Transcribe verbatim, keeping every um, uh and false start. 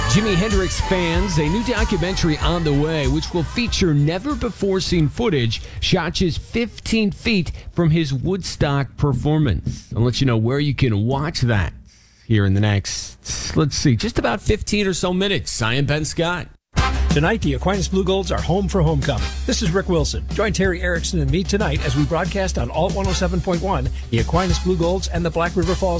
Jimi Hendrix fans, a new documentary on the way, which will feature never-before-seen footage shot just fifteen feet from his Woodstock performance. I'll let you know where you can watch that here in the next, let's see, just about fifteen or so minutes. I am Ben Scott. Tonight, the Aquinas Blue Golds are home for homecoming. This is Rick Wilson. Join Terry Erickson and me tonight as we broadcast on Alt one oh seven point one, the Aquinas Blue Golds and the Black River Falls